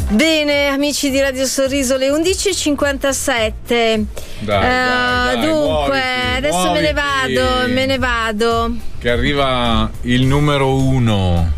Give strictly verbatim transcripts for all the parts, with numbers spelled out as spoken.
Bene, amici di Radio Sorriso, le undici e cinquantasette. Dai, uh, dai, dai, dunque, muoviti, adesso muoviti. me ne vado, me ne vado. Che arriva il numero uno.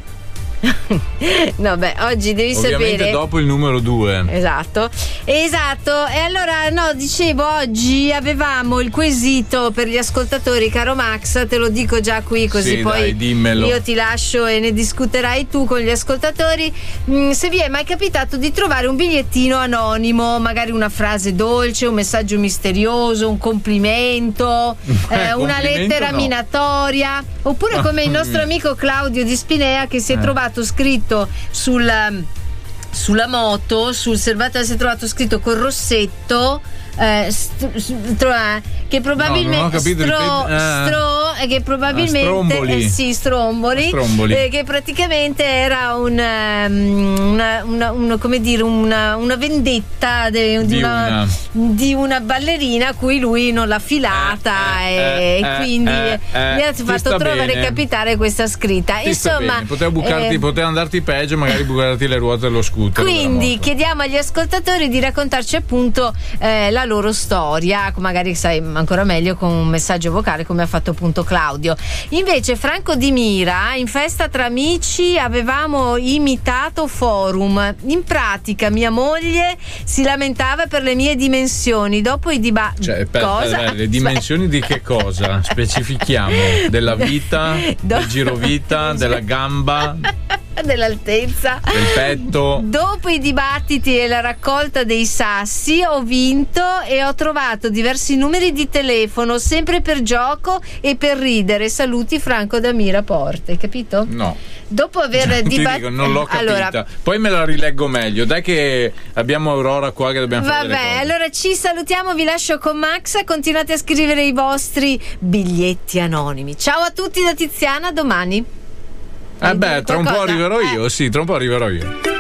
No, beh, oggi devi Ovviamente sapere. dopo il numero due. Esatto, esatto. E allora, no, dicevo, oggi avevamo il quesito per gli ascoltatori, caro Max, te lo dico già qui, così Sì, poi dai, dimmelo. io ti lascio e ne discuterai tu con gli ascoltatori. Mm, se vi è mai capitato di trovare un bigliettino anonimo, magari una frase dolce, un messaggio misterioso, un complimento, eh, una lettera no. minatoria, oppure come il nostro amico Claudio di Spinea, che si è Eh. trovato scritto sul, sulla moto, sul serbatoio si è trovato scritto col rossetto eh, st- st- tro- che probabilmente no, non ho capito, stro, ripet- ah. stro, che probabilmente Ah, stromboli. eh, sì, stromboli, Stromboli. eh, che praticamente era un, um, una, una, una, come dire, una, una vendetta de, di, Di una, una. di una ballerina a cui lui non l'ha filata Eh, e, eh, e eh, quindi eh, eh, gli ha ti fatto sta trovare bene. capitare questa scritta. Ti sta Insomma, bene. Poteva bucarti, eh, poteva andarti peggio, magari bucarti le ruote dello scooter. della quindi moto. chiediamo agli ascoltatori di raccontarci appunto eh, la loro storia, magari sai ancora meglio con un messaggio vocale come ha fatto appunto Claudio. Invece Franco Di Mira, in festa tra amici avevamo imitato Forum. In pratica mia moglie si lamentava per le mie dimensioni. Dopo i dibattiti, Cioè, per, cosa? eh, le dimensioni di che cosa? Specifichiamo. Della vita, Do- del girovita, della gamba, dell'altezza, del petto. Dopo i dibattiti e la raccolta dei sassi ho vinto e ho trovato diversi numeri di telefono, sempre per gioco e per ridere. Saluti Franco da Miraporte, capito? No. Dopo aver Ti dibattuto, dico, non l'ho capita. allora, Poi me la rileggo meglio. Dai che abbiamo Aurora qua che dobbiamo fare delle vabbè, cose. allora ci salutiamo, vi lascio con Max, continuate a scrivere i vostri biglietti anonimi. Ciao a tutti da Tiziana, a domani. Eh beh, tra un po' Qualcosa? arriverò Eh. io, sì, tra un po' arriverò io.